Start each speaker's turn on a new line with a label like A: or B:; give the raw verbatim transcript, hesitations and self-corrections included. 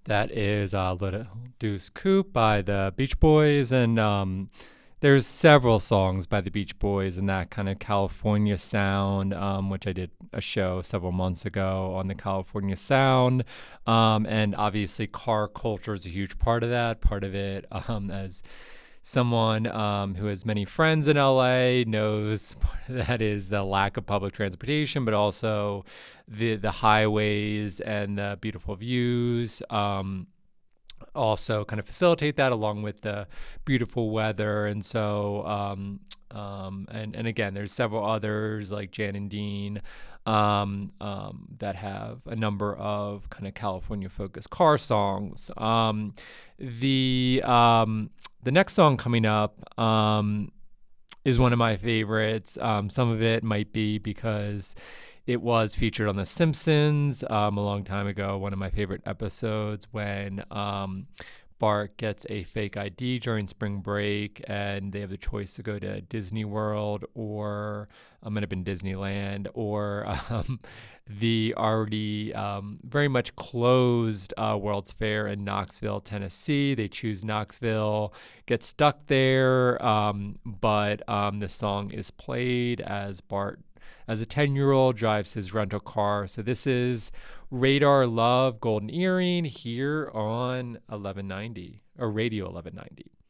A: That is uh, Little Deuce Coupe by the Beach Boys. And um, there's several songs by the Beach Boys in that kind of California sound, um, which I did a show several months ago on the California sound. Um, and obviously, car culture is a huge part of that. Part of it, um, as someone um, who has many friends in L A knows that is the lack of public transportation, but also the the highways and the beautiful views. Um, also kind of facilitate that along with the beautiful weather. And so um, um, and and again, there's several others like Jan and Dean um, um, that have a number of kind of California focused car songs. Um, the um, the next song coming up um, is one of my favorites. Um, some of it might be because it was featured on The Simpsons um, a long time ago. One of my favorite episodes when um, Bart gets a fake I D during spring break, and they have the choice to go to Disney World or I'm going to been Disneyland or um, the already um, very much closed uh, World's Fair in Knoxville, Tennessee. They choose Knoxville, get stuck there, um, but um, the song is played as Bart as a ten year old drives his rental car. So this is Radar Love Golden Earring here on eleven ninety or Radio eleven ninety.